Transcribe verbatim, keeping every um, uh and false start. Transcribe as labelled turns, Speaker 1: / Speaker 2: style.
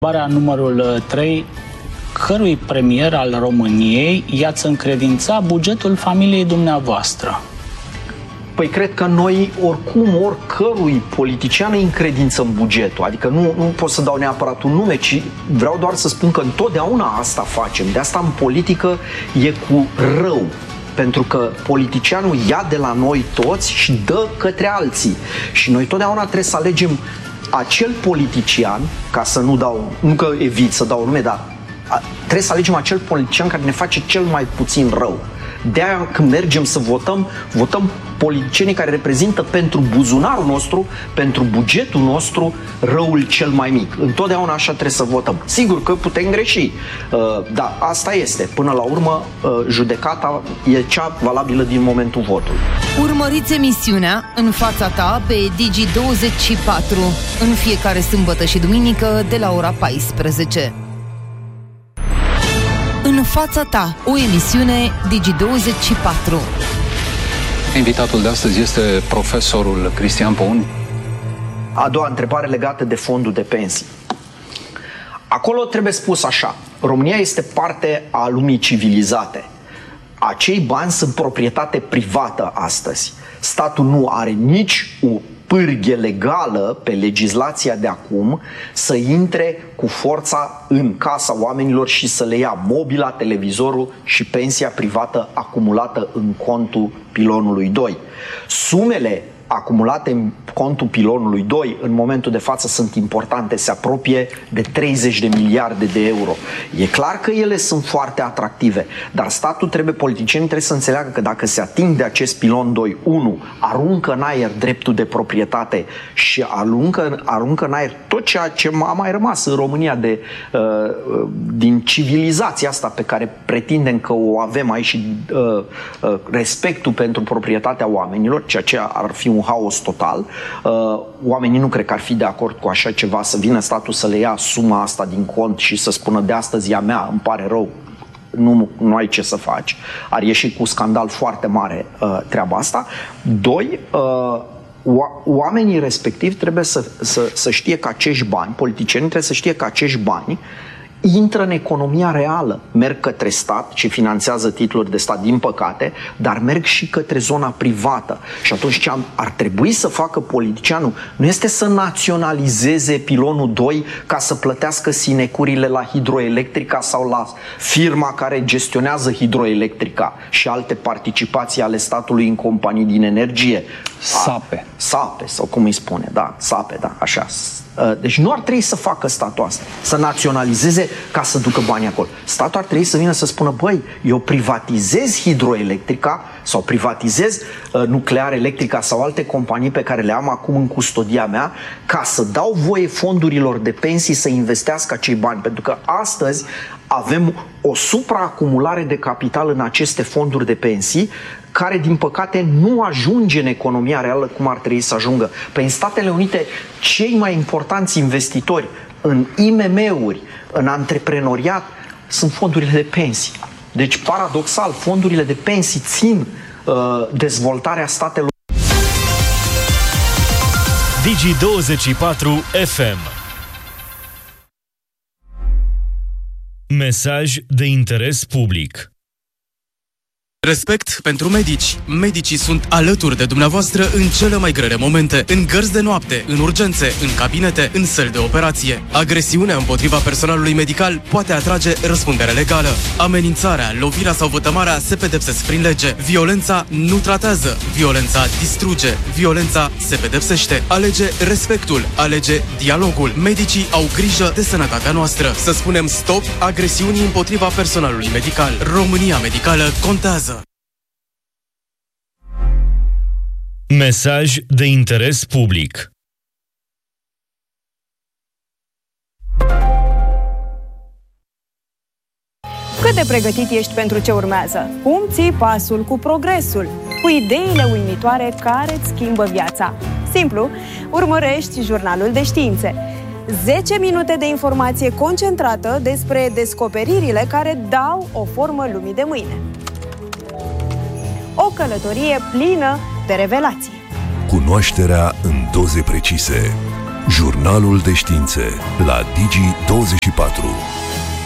Speaker 1: Întrebarea numărul trei. Cărui premier al României i-ați încredința bugetul familiei dumneavoastră?
Speaker 2: Păi cred că noi oricum oricărui politician îi încredințăm bugetul. Adică nu, nu pot să dau neapărat un nume, ci vreau doar să spun că întotdeauna asta facem. De asta în politică e cu rău. Pentru că politicianul ia de la noi toți și dă către alții. Și noi totdeauna trebuie să alegem acel politician, ca să nu dau, nu că evit să dau nume, dar trebuie să alegem acel politician care ne face cel mai puțin rău. De-aia când mergem să votăm, votăm politicienii care reprezintă pentru buzunarul nostru, pentru bugetul nostru, răul cel mai mic. Întotdeauna așa trebuie să votăm. Sigur că putem greși, dar asta este. Până la urmă, judecata e cea valabilă din momentul votului.
Speaker 3: Urmăriți emisiunea În fața ta pe Digi douăzeci și patru în fiecare sâmbătă și duminică de la ora paisprezece. În fața ta, o emisiune Digi douăzeci și patru.
Speaker 4: Invitatul de astăzi este profesorul Cristian Păun.
Speaker 2: A doua întrebare legată de fondul de pensii. Acolo trebuie spus așa: România este parte a lumii civilizate. Acei bani sunt proprietate privată astăzi. Statul nu are nici o pârghie legală pe legislația de acum să intre cu forța în casa oamenilor și să le ia mobila, televizorul și pensia privată acumulată în contul pilonului doi. Sumele acumulate în contul pilonului doi în momentul de față sunt importante, se apropie de treizeci de miliarde de euro. E clar că ele sunt foarte atractive, dar statul trebuie, politicienii trebuie să înțeleagă că dacă se ating de acest pilon doi, unu, aruncă în aer dreptul de proprietate și aruncă, aruncă în aer tot ceea ce a mai rămas în România de, uh, din civilizația asta pe care pretindem că o avem aici și uh, uh, respectul pentru proprietatea oamenilor, ceea ce ar fi un haos total. Oamenii nu cred că ar fi de acord cu așa ceva, să vină statul să le ia suma asta din cont și să spună de astăzi e a mea, îmi pare rău, nu, nu ai ce să faci. Ar ieși cu scandal foarte mare treaba asta. Doi, oamenii respectivi trebuie să, să, să știe că acești bani, politicienii trebuie să știe că acești bani intră în economia reală, merg către stat și finanțează titluri de stat, din păcate, dar merg și către zona privată. Și atunci ce ar trebui să facă politicianul nu este să naționalizeze pilonul doi ca să plătească sinecurile la hidroelectrica sau la firma care gestionează hidroelectrica și alte participații ale statului în companii din energie.
Speaker 4: Sape.
Speaker 2: Sape, sau cum îi spune, da, sape, da, așa. Deci nu ar trebui să facă statul asta, să naționalizeze ca să ducă banii acolo. Statul ar trebui să vină să spună, băi, eu privatizez hidroelectrica sau privatizez uh, nuclear electrica sau alte companii pe care le am acum în custodia mea, ca să dau voie fondurilor de pensii să investească acei bani. Pentru că astăzi avem o supraacumulare de capital în aceste fonduri de pensii care, din păcate, nu ajunge în economia reală cum ar trebui să ajungă. Păi în Statele Unite, cei mai importanți investitori în I M M-uri, în antreprenoriat, sunt fondurile de pensii. Deci, paradoxal, fondurile de pensii țin uh, dezvoltarea statelor.
Speaker 5: Digi douăzeci și patru F M. Mesaj de interes public.
Speaker 6: Respect pentru medici. Medicii sunt alături de dumneavoastră în cele mai grele momente, în gărzi de noapte, în urgențe, în cabinete, în săli de operație. Agresiunea împotriva personalului medical poate atrage răspundere legală. Amenințarea, lovirea sau vătămarea se pedepsesc prin lege. Violența nu tratează. Violența distruge. Violența se pedepsește. Alege respectul. Alege dialogul. Medicii au grijă de sănătatea noastră. Să spunem stop agresiunii împotriva personalului medical. România medicală contează.
Speaker 5: Mesaj de interes public.
Speaker 7: Cât de pregătit ești pentru ce urmează? Cum ții pasul cu progresul? Cu ideile uimitoare care îți schimbă viața? Simplu, urmărești Jurnalul de Științe. zece minute de informație concentrată despre descoperirile care dau o formă lumii de mâine. O călătorie plină de revelații.
Speaker 8: Cunoașterea în doze precise. Jurnalul de științe la Digi douăzeci și patru.